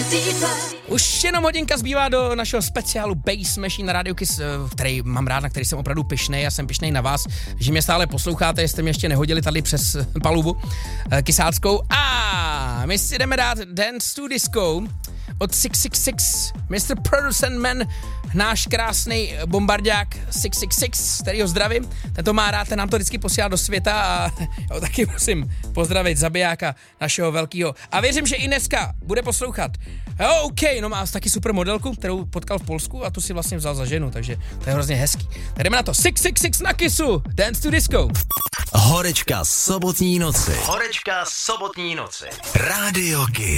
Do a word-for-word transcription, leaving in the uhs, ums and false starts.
Už jenom hodinka zbývá do našeho speciálu Bass Machine na Radio Kiss, který mám rád, na který jsem opravdu pyšnej a jsem pyšnej na vás, že mě stále posloucháte, jestli mě ještě nehodili tady přes palubu kysáckou. A my si jdeme dát Dance to Disco od šest set šedesát šest, mister Producent Man, náš krásný bombardák šest set šedesát šest, který ho zdravím, ten to má rád, ten nám to vždycky posílá do světa a já taky musím pozdravit zabijáka našeho velkýho. A věřím, že i dneska bude poslouchat. Jo, OK, no má taky super modelku, kterou potkal v Polsku a tu si vlastně vzal za ženu, takže to je hrozně hezký. Tak jdeme na to, šest set šedesát šest na Kissu, Dance to Disco. Horečka sobotní noci. Horečka sobotní noci. Radio Kiss.